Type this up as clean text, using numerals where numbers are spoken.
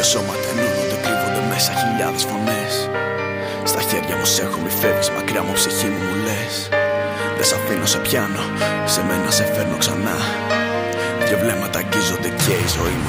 Δυο σώματα ενώνονται, κρύβονται μέσα χιλιάδες φωνές. Στα χέρια μου σε έχω, μη φεύγεις μακριά μου, ψυχή μου μου λες. Δεν σ' αφήνω, σε πιάνω, σε μένα σε φέρνω ξανά. Δυο βλέμματα αγγίζονται και η ζωή μου